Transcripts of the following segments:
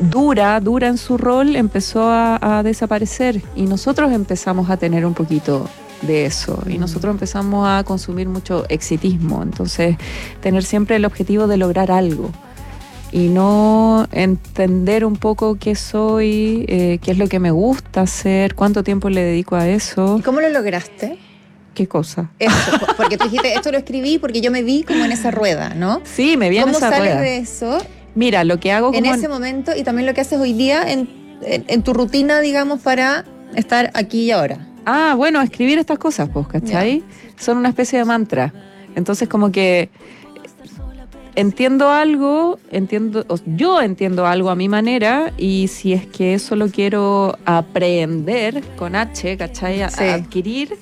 dura en su rol, empezó a desaparecer y nosotros empezamos a tener un poquito de eso y nosotros empezamos a consumir mucho exitismo, entonces tener siempre el objetivo de lograr algo y no entender un poco qué soy, qué es lo que me gusta hacer, cuánto tiempo le dedico a eso. ¿Y cómo lo lograste? ¿Qué cosa? Eso, porque tú dijiste, esto lo escribí porque yo me vi como en esa rueda, ¿no? Sí, me vi en esa rueda. ¿Cómo sales de eso? Mira, lo que hago en ese momento y también lo que haces hoy día en tu rutina, digamos, para estar aquí y ahora. Ah, bueno, escribir estas cosas, pues, ¿cachai? Yeah. Son una especie de mantra. Entonces, como que yo entiendo algo a mi manera y si es que eso lo quiero aprender con H, ¿cachai? Sí. Adquirir,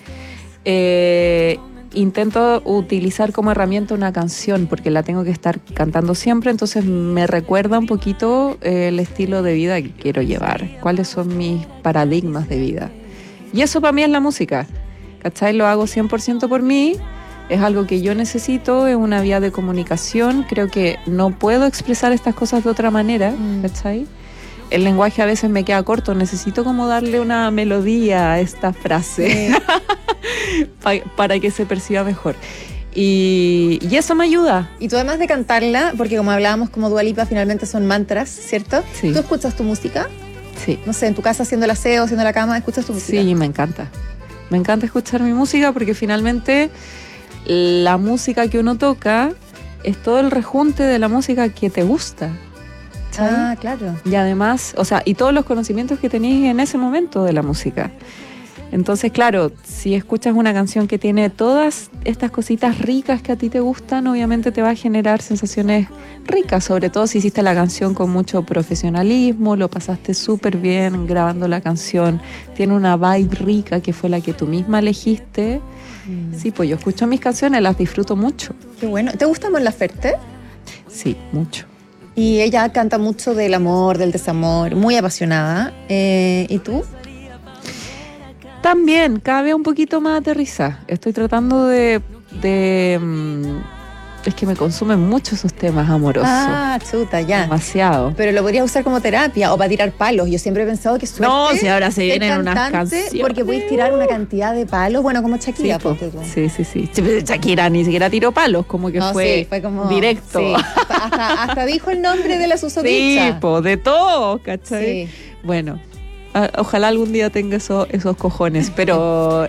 intento utilizar como herramienta una canción porque la tengo que estar cantando siempre, entonces me recuerda un poquito el estilo de vida que quiero llevar, cuáles son mis paradigmas de vida. Y eso para mí es la música, ¿cachai? Lo hago 100% por mí. Es algo que yo necesito, es una vía de comunicación. Creo que no puedo expresar estas cosas de otra manera, ¿cachai? El lenguaje a veces me queda corto, necesito como darle una melodía a esta frase para que se perciba mejor. Y eso me ayuda. Y tú además de cantarla, porque como hablábamos como Dua Lipa, finalmente son mantras, ¿cierto? Sí. ¿Tú escuchas tu música? Sí. No sé, en tu casa haciendo el aseo, haciendo la cama, ¿escuchas tu música? Sí, me encanta. Me encanta escuchar mi música porque finalmente la música que uno toca es todo el rejunte de la música que te gusta. ¿sabes? Ah, claro. Y además, o sea, y todos los conocimientos que tenés en ese momento de la música. Entonces, claro, si escuchas una canción que tiene todas estas cositas ricas que a ti te gustan, obviamente te va a generar sensaciones ricas, sobre todo si hiciste la canción con mucho profesionalismo, lo pasaste súper bien grabando la canción, tiene una vibe rica que fue la que tú misma elegiste. Sí, pues yo escucho mis canciones, las disfruto mucho. Qué bueno. ¿Te gusta Mon Laferte? Sí, mucho. Y ella canta mucho del amor, del desamor, muy apasionada. ¿Y tú? También, cada vez un poquito más aterrizada. Estoy tratando de es que me consumen mucho esos temas amorosos. Ah, chuta, ya. Demasiado. Pero lo podrías usar como terapia o para tirar palos. Yo siempre he pensado que suerte. No, si ahora se vienen unas canciones. Porque puedes tirar una cantidad de palos, bueno, como Shakira. Sí, sí. Shakira ni siquiera tiró palos, como que fue como directo. Sí. Hasta dijo el nombre de la susodicha. Sí, po, de todo, ¿cachai? Sí. Bueno, ojalá algún día tenga esos cojones, pero...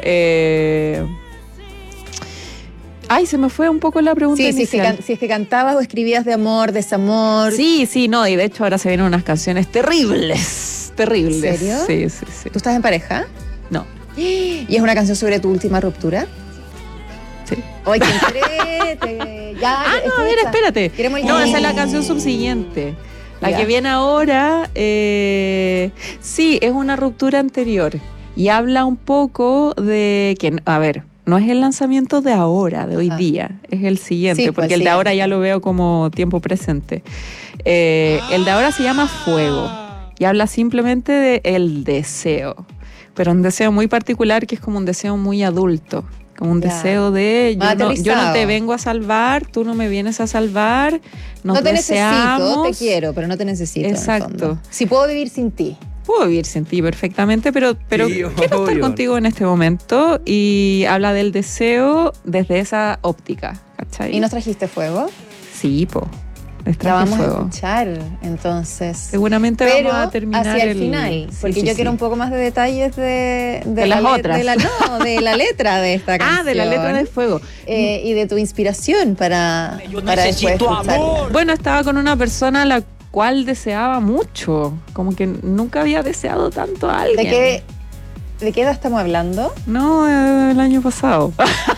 Ay, se me fue un poco la pregunta inicial. Si es que cantabas o escribías de amor, desamor. Sí, no, y de hecho ahora se vienen unas canciones terribles. ¿En serio? Sí. ¿Tú estás en pareja? No. ¿Y es una canción sobre tu última ruptura? Sí. ¡Ay, qué entrete! Ya, no, a ver, espérate. No, esa es la canción subsiguiente. La que viene ahora, sí, es una ruptura anterior. Y habla un poco de que, a ver, no es el lanzamiento de ahora, de hoy día, es el siguiente, sí, porque el de ahora ya lo veo como tiempo presente. El de ahora se llama Fuego y habla simplemente de el deseo, pero un deseo muy particular que es como un deseo muy adulto, como un deseo de yo no te vengo a salvar, tú no me vienes a salvar, no te deseamos. Necesito, te quiero, pero no te necesito. Exacto. Si puedo vivir sin ti. Puedo vivir sin ti perfectamente, pero sí, quiero estar contigo en este momento, y habla del deseo desde esa óptica, ¿cachai? ¿Y nos trajiste fuego? Sí, la vamos a escuchar, entonces. Seguramente vamos a terminar hacia el final, porque yo quiero un poco más de detalles de las otras. de la letra de esta canción. De la letra de Fuego. Y de tu inspiración para después escucharla. Bueno, estaba con una persona a la cual deseaba mucho, como que nunca había deseado tanto a alguien. ¿De qué edad estamos hablando? No, el año pasado.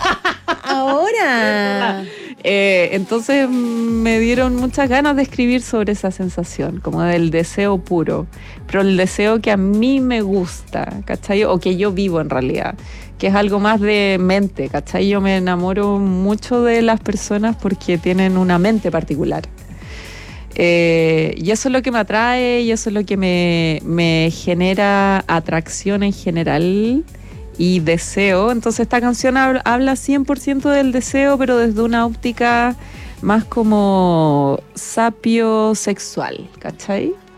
Ahora. Entonces me dieron muchas ganas de escribir sobre esa sensación, como del deseo puro, pero el deseo que a mí me gusta, ¿cachai? O que yo vivo en realidad, que es algo más de mente, ¿cachai? Yo me enamoro mucho de las personas porque tienen una mente particular. Y eso es lo que me atrae, y eso es lo que me genera atracción en general y deseo. Entonces esta canción habla 100% del deseo, pero desde una óptica más como sapiosexual, ¿cachai?